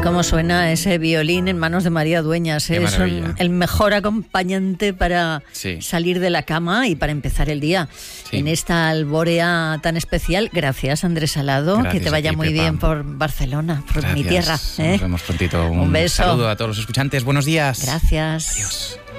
Cómo suena ese violín en manos de María Dueñas. Es el mejor acompañante para salir de la cama y para empezar el día en esta albórea tan especial. Gracias, Andrés Salado. Gracias, que te vaya muy bien por Barcelona, por mi tierra. Nos vemos prontito. Un beso. Saludo a todos los escuchantes. Buenos días. Gracias. Adiós.